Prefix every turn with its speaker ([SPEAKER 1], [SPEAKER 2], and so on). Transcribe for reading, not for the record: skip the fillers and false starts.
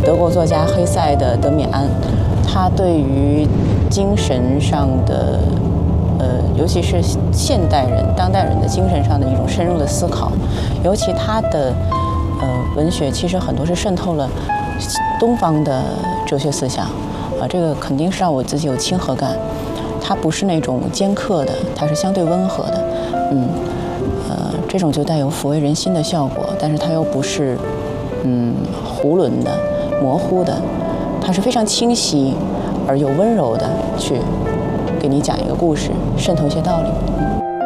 [SPEAKER 1] 德国作家黑塞的《德米安》，他对于精神上的尤其是现代人、当代人的精神上的一种深入的思考，尤其他的文学其实很多是渗透了东方的哲学思想这个肯定是让我自己有亲和感。它不是那种尖刻的，它是相对温和的，这种就带有抚慰人心的效果，但是它又不是囫囵的、模糊的，它是非常清晰而又温柔的去给你讲一个故事，渗透一些道理。